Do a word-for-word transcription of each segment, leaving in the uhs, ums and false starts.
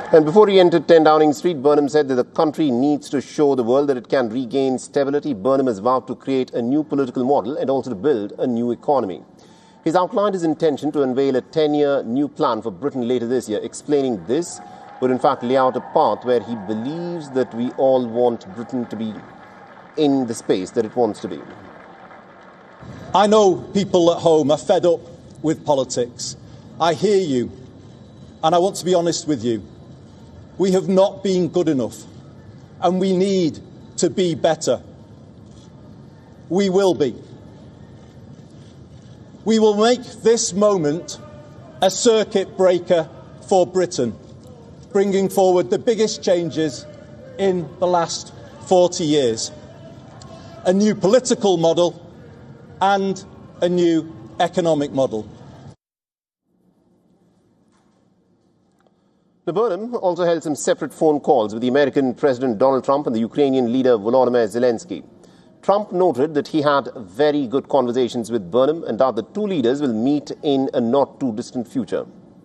And before he entered ten Downing Street, Burnham said that the country needs to show the world that it can regain stability. Burnham has vowed to create a new political model and also to build a new economy. He's outlined his intention to unveil a ten-year new plan for Britain later this year. Explaining this would in fact lay out a path where he believes that we all want Britain to be in the space that it wants to be. I know people at home are fed up with politics. I hear you, and I want to be honest with you. We have not been good enough, and we need to be better. We will be. We will make this moment a circuit breaker for Britain, bringing forward the biggest changes in the last forty years. A new political model and a new economic model. Burnham also held some separate phone calls with the American President Donald Trump and the Ukrainian leader Volodymyr Zelensky. Trump noted that he had very good conversations with Burnham and that the two leaders will meet in a not-too-distant future.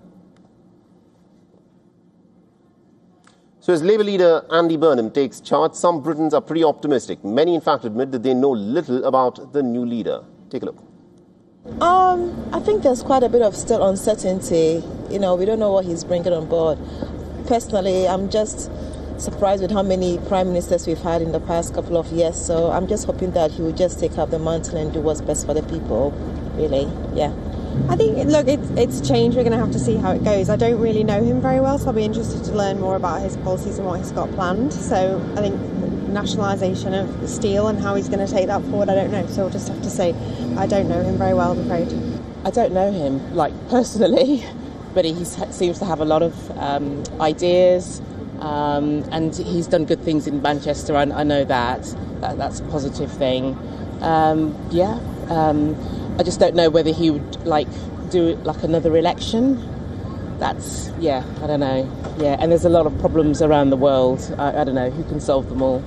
So as Labour leader Andy Burnham takes charge, some Britons are pretty optimistic. Many, in fact, admit that they know little about the new leader. Take a look. Um, I think there's quite a bit of still uncertainty. You know, we don't know what he's bringing on board. Personally, I'm just surprised with how many prime ministers we've had in the past couple of years. So I'm just hoping that he will just take up the mantle and do what's best for the people, really. Yeah. I think, look, it's, it's changed. We're going to have to see how it goes. I don't really know him very well, so I'll be interested to learn more about his policies and what he's got planned. So I think nationalisation of steel and how he's going to take that forward, I don't know. So we'll just have to say I don't know him very well, I'm afraid. I don't know him, like, personally, but he seems to have a lot of um, ideas, um, and he's done good things in Manchester. I, I know that. that. That's a positive thing. Um, yeah. Um, I just don't know whether he would, like, do like another election. That's, yeah, I don't know. Yeah, and there's a lot of problems around the world. I, I don't know, who can solve them all?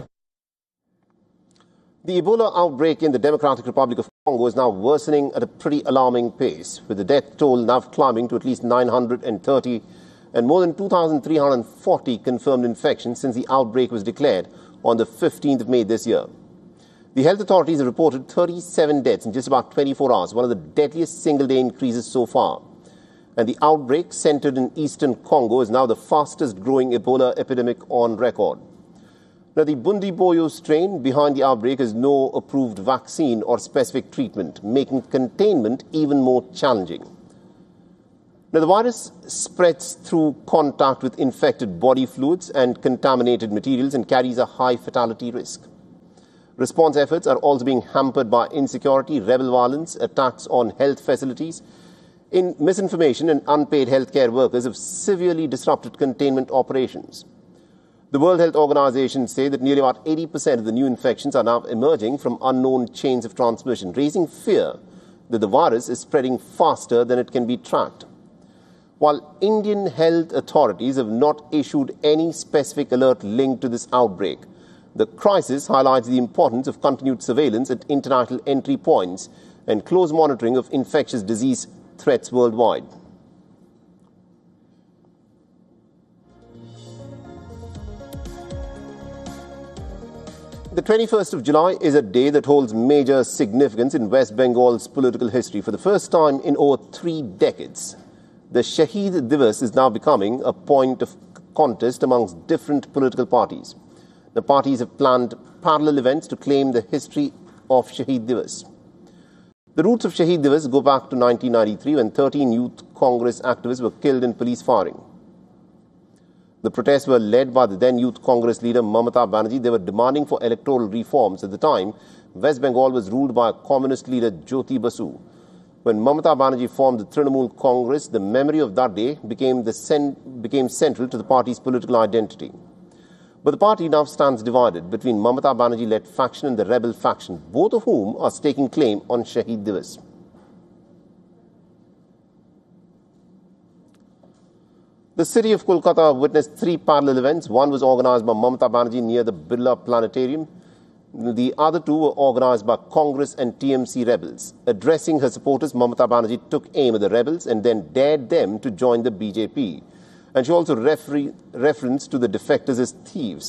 The Ebola outbreak in the Democratic Republic of Congo is now worsening at a pretty alarming pace, with the death toll now climbing to at least nine hundred thirty and more than two thousand three hundred forty confirmed infections since the outbreak was declared on the fifteenth of May this year. The health authorities have reported thirty-seven deaths in just about twenty-four hours, one of the deadliest single-day increases so far. And the outbreak, centered in eastern Congo, is now the fastest-growing Ebola epidemic on record. Now, the Bundibugyo strain behind the outbreak has no approved vaccine or specific treatment, making containment even more challenging. Now, the virus spreads through contact with infected body fluids and contaminated materials and carries a high fatality risk. Response efforts are also being hampered by insecurity, rebel violence, attacks on health facilities. In misinformation and unpaid healthcare workers have severely disrupted containment operations. The World Health Organization say that nearly about eighty percent of the new infections are now emerging from unknown chains of transmission, raising fear that the virus is spreading faster than it can be tracked. While Indian health authorities have not issued any specific alert linked to this outbreak, the crisis highlights the importance of continued surveillance at international entry points and close monitoring of infectious disease threats worldwide. The twenty-first of July is a day that holds major significance in West Bengal's political history. For the first time in over three decades, the Shaheed Divas is now becoming a point of contest amongst different political parties. The parties have planned parallel events to claim the history of Shaheed Divas. The roots of Shaheed Divas go back to nineteen ninety-three, when thirteen Youth Congress activists were killed in police firing. The protests were led by the then Youth Congress leader Mamata Banerjee. They were demanding for electoral reforms. At the time, West Bengal was ruled by communist leader Jyoti Basu. When Mamata Banerjee formed the Trinamool Congress, the memory of that day became, the cent- became central to the party's political identity. But the party now stands divided between Mamata Banerjee-led faction and the rebel faction, both of whom are staking claim on Shaheed Divas. The city of Kolkata witnessed three parallel events. One was organized by Mamata Banerjee near the Birla Planetarium. The other two were organized by Congress and T M C rebels. Addressing her supporters, Mamata Banerjee took aim at the rebels and then dared them to join the B J P. And she also refer- referenced to the defectors as thieves.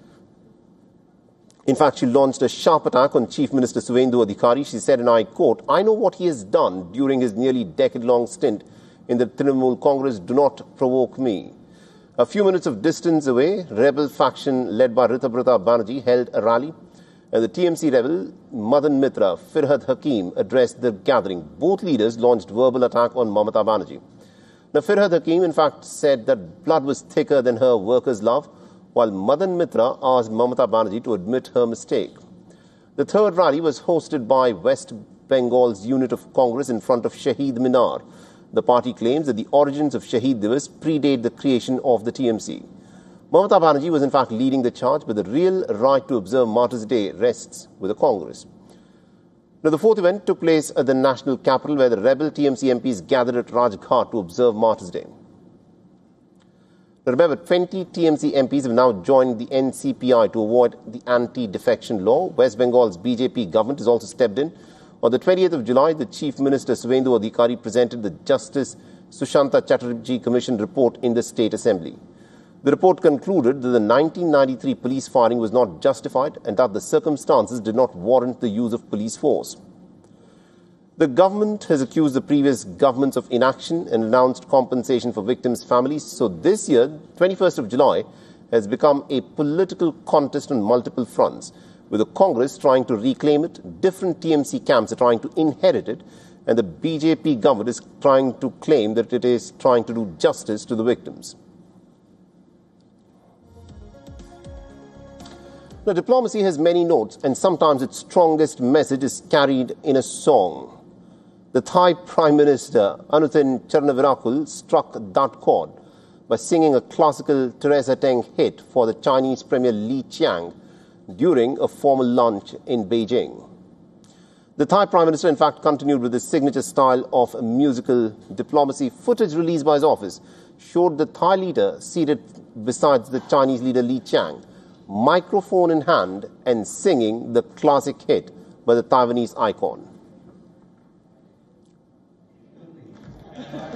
In fact, she launched a sharp attack on Chief Minister Suvendu Adhikari. She said, and I quote, "I know what he has done during his nearly decade-long stint in the Trinamool Congress. Do not provoke me." A few minutes of distance away, rebel faction led by Ritabrata Banerjee held a rally, and the T M C rebel Madan Mitra, Firhad Hakim addressed the gathering. Both leaders launched verbal attack on Mamata Banerjee. Now, Firhad Hakim, in fact, said that blood was thicker than her workers' love, while Madan Mitra asked Mamata Banerjee to admit her mistake. The third rally was hosted by West Bengal's unit of Congress in front of Shaheed Minar. The party claims that the origins of Shaheed Divas predate the creation of the T M C. Mamata Banerjee was in fact leading the charge, but the real right to observe Martyrs' Day rests with the Congress. Now, the fourth event took place at the national capital, where the rebel T M C M Ps gathered at Rajghat to observe Martyrs' Day. Now, remember, twenty T M C M Ps have now joined the N C P I to avoid the anti-defection law. West Bengal's B J P government has also stepped in. On the twentieth of July, the Chief Minister Suvendu Adhikari presented the Justice Sushanta Chatterjee Commission report in the State Assembly. The report concluded that the nineteen ninety-three police firing was not justified and that the circumstances did not warrant the use of police force. The government has accused the previous governments of inaction and announced compensation for victims' families. So this year, twenty-first of July, has become a political contest on multiple fronts, with the Congress trying to reclaim it, different T M C camps are trying to inherit it, and the B J P government is trying to claim that it is trying to do justice to the victims. Now, diplomacy has many notes, and sometimes its strongest message is carried in a song. The Thai Prime Minister, Anutin Charnavirakul, struck that chord by singing a classical Teresa Teng hit for the Chinese Premier Li Qiang during a formal lunch in Beijing. The Thai Prime Minister, in fact, continued with his signature style of musical diplomacy. Footage released by his office showed the Thai leader seated beside the Chinese leader Li Qiang, microphone in hand, and singing the classic hit by the Taiwanese icon.